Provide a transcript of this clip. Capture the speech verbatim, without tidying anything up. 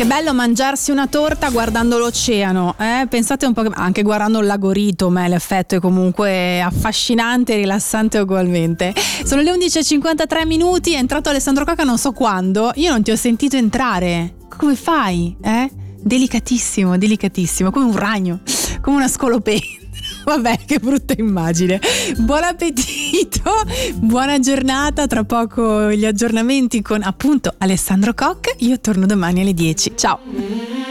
Che bello mangiarsi una torta guardando l'oceano, eh? Pensate un po' che anche guardando il lago Ritom, eh, l'effetto è comunque affascinante e rilassante ugualmente. Sono le undici e cinquantatré minuti, è entrato Alessandro Cocca non so quando, io non ti ho sentito entrare. Come fai? Eh? Delicatissimo, delicatissimo, come un ragno, come una scolopendra. Vabbè, che brutta immagine. Buon appetito, buona giornata. Tra poco gli aggiornamenti con appunto Alessandro Cocca. Io torno domani alle dieci. Ciao.